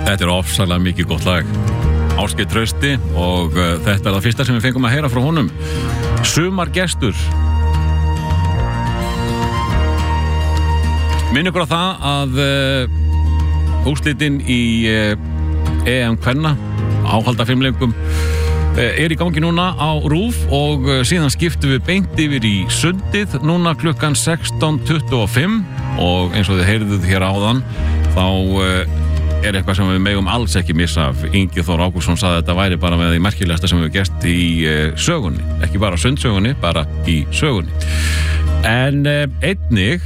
Þetta ofsalega mikið gott lag. Ásgeir Trausti og þetta það fyrsta sem við fengum að heyra frá honum. Sumargestur. Minn ykkur á það að úrslitin í EM kvenna áhalda fimmleikum í gangi núna á RÚV og síðan skiptum við beint yfir í sundið núna klukkan 16:25 og eins og þið heyrðuð hér áðan þá eitthvað sem við megum alls ekki missa af. Ingi Þór Ágústsson sagði að þetta væri bara með því merkilegasta sem við gert í sögunni, ekki bara sundsögunni, bara í sögunni. En einnig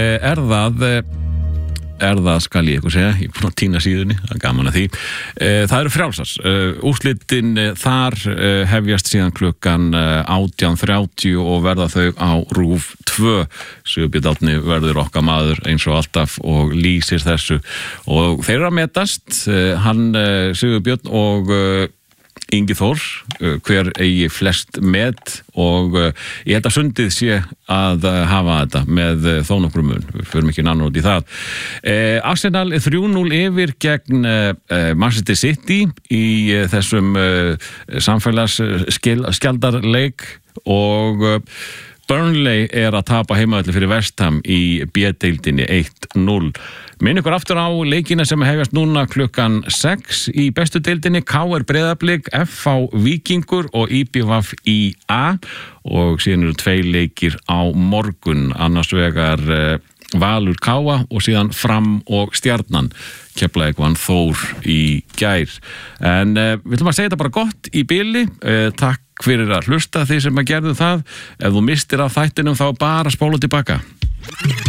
er það skal ég ykkur segja, ég er búin að týna síðunni, það er gaman að því. Það eru frjálsars. Úrslitin þar hefjast síðan klukkan 18:30 og verða þau á RÚV 2. Sigurbjörn Árni verður okkar maður eins og alltaf og lýsir þessu. Og þeir eru að metast, hann Sigurbjörn og Ingi Þór, hver eigi flest met og ég held að sundið sé að hafa þetta með þó nokkrum mun. Við förum ekki nánar út í það. Arsenal 3-0 yfir gegn Manchester City í þessum samfélagsskjaldarleik og Burnley að tapa heimavelli fyrir West Ham í B-deildinni 1-0. Minn ykkur aftur á leikina sem hefjast núna klukkan 6 í bestu deildinni, KR Breiðablik, FH Víkingur og IBVF IA og síðan eru 2 leikir á morgun, annars vegar Valur Káa og síðan Fram og Stjarnan. Keflavík vann Þór í gær. En við ætlum að segja þetta bara gott í bili. Takk fyrir að hlusta þið sem að gerðu það. Ef þú mistir af þættinum þá bara spóla tilbaka.